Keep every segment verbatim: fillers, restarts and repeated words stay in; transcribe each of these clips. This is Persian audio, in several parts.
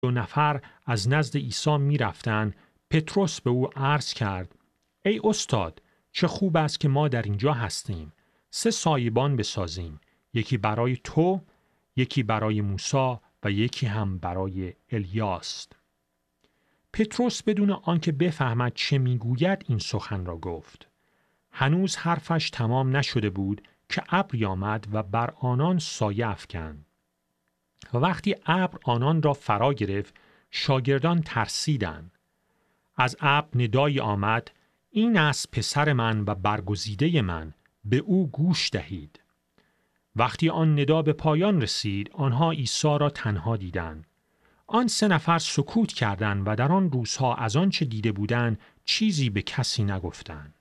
دو نفر از نزد عیسی می رفتن، پتروس به او عرض کرد: ای استاد، چه خوب است که ما در اینجا هستیم. سه سایبان بسازیم، یکی برای تو، یکی برای موسی و یکی هم برای الیاست. پتروس بدون آنکه بفهمد چه میگوید این سخن را گفت. هنوز حرفش تمام نشده بود که ابری آمد و بر آنان سایه افکند. و وقتی ابر آنان را فرا گرفت، شاگردان ترسیدند. از ابر ندایی آمد: این است پسر من و برگزیده من، به او گوش دهید. وقتی آن ندا به پایان رسید، آنها عیسی را تنها دیدند. آن سه نفر سکوت کردند و در آن روزها از آنچه دیده بودند چیزی به کسی نگفتند.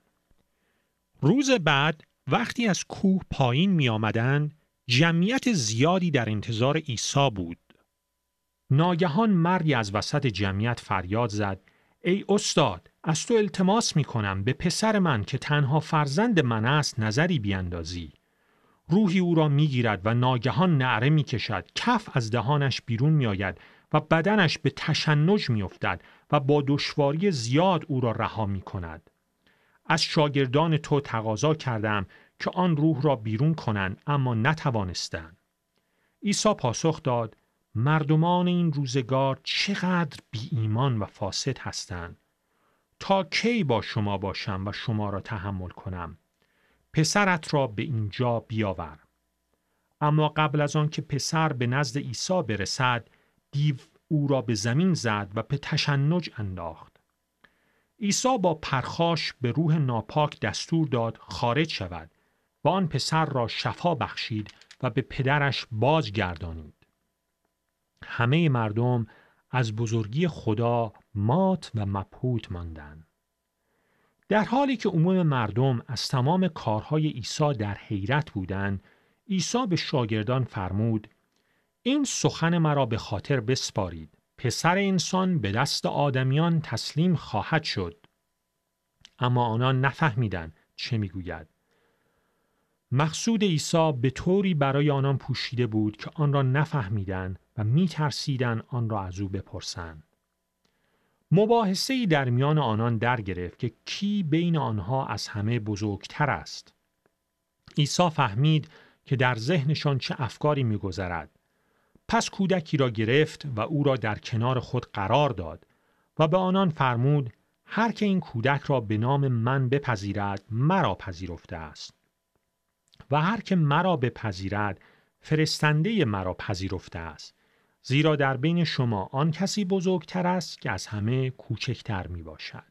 روز بعد وقتی از کوه پایین می آمدند، جمعیت زیادی در انتظار عیسی بود. ناگهان مردی از وسط جمعیت فریاد زد: ای استاد، از تو التماس می کنم به پسر من که تنها فرزند من است نظری بیندازی. روحی او را می گیرد و ناگهان نعره می کشد، کف از دهانش بیرون می آید و بدنش به تشنج می افتد و با دشواری زیاد او را رها می کند. از شاگردان تو تقاضا کردم که آن روح را بیرون کنند، اما نتوانستند. عیسی پاسخ داد: مردمان این روزگار چقدر بی ایمان و فاسد هستند. تا کی با شما باشم و شما را تحمل کنم؟ پسرت را به اینجا بیاور. اما قبل از آن که پسر به نزد عیسی برسد، دیو او را به زمین زد و به تشنج انداخت. عیسی با پرخاش به روح ناپاک دستور داد خارج شود و آن پسر را شفا بخشید و به پدرش بازگردانید. همه مردم از بزرگی خدا مات و مبهوت ماندند. در حالی که عموم مردم از تمام کارهای عیسی در حیرت بودند، عیسی به شاگردان فرمود: این سخن مرا به خاطر بسپارید. پسر انسان به دست آدمیان تسلیم خواهد شد. اما آنان نفهمیدند چه میگوید. مقصود عیسی به طوری برای آنان پوشیده بود که آن را نفهمیدند و میترسیدند آن را از او بپرسند. مباحثه‌ای در میان آنان در گرفت که کی بین آنها از همه بزرگتر است. عیسی فهمید که در ذهنشان چه افکاری می‌گذرد. پس کودکی را گرفت و او را در کنار خود قرار داد و به آنان فرمود: هر که این کودک را به نام من بپذیرد، مرا پذیرفته است. و هر که مرا بپذیرد، فرستنده مرا پذیرفته است. زیرا در بین شما آن کسی بزرگتر است که از همه کوچکتر می باشد.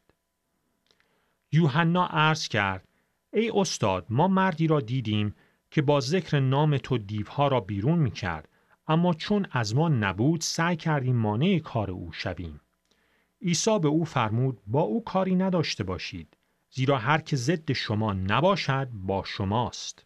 یوحنا عرض کرد: ای استاد، ما مردی را دیدیم که با ذکر نام تو دیوها را بیرون می کرد، اما چون از ما نبود سعی کردیم مانع کار او شویم. عیسی به او فرمود: با او کاری نداشته باشید، زیرا هر که ضد شما نباشد با شماست.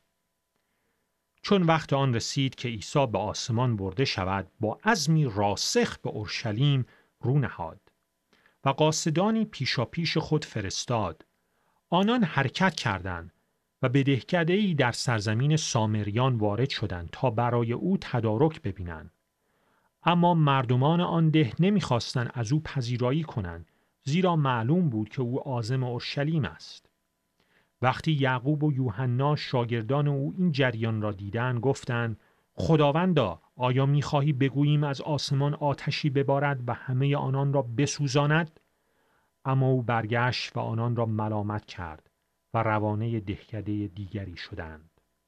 چون وقت آن رسید که عیسی به آسمان برده شود، با عزمی راسخ به اورشلیم رو نهاد و قاصدانی پیشا پیش خود فرستاد. آنان حرکت کردند و به دهکده‌ای در سرزمین سامریان وارد شدند تا برای او تدارک ببینند. اما مردمان آن ده نمیخواستند از او پذیرایی کنند، زیرا معلوم بود که او عازم اورشلیم است. وقتی یعقوب و یوحنا شاگردان او این جریان را دیدند، گفتند: خداوندا، آیا میخواهی بگوییم از آسمان آتشی ببارد و همه آنان را بسوزاند؟ اما او برگشت و آنان را ملامت کرد و روانه دهکده دیگری شدند.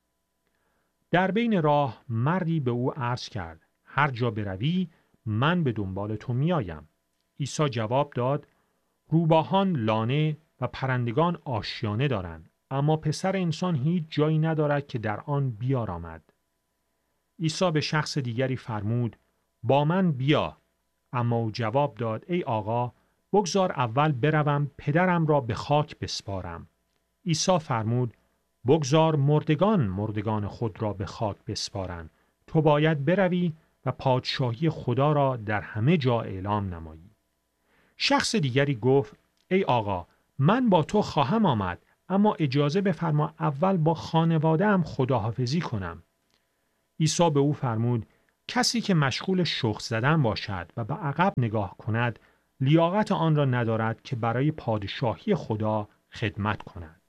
در بین راه مردی به او عرض کرد: هر جا بروی من به دنبال تو میآیم. عیسی جواب داد: روباهان لانه و پرندگان آشیانه دارند، اما پسر انسان هیچ جایی ندارد که در آن بیارامد. عیسی به شخص دیگری فرمود: با من بیا. اما او جواب داد: ای آقا، بگذار اول بروم پدرم را به خاک بسپارم. عیسی فرمود: بگذار مردگان مردگان خود را به خاک بسپارند. تو باید بروی و پادشاهی خدا را در همه جا اعلام نمایی. شخص دیگری گفت: ای آقا، من با تو خواهم آمد، اما اجازه بفرما اول با خانواده‌ام خداحافظی کنم. عیسی به او فرمود: کسی که مشغول شخص زدن باشد و به عقب نگاه کند، لیاقت آن را ندارد که برای پادشاهی خدا خدمت کند.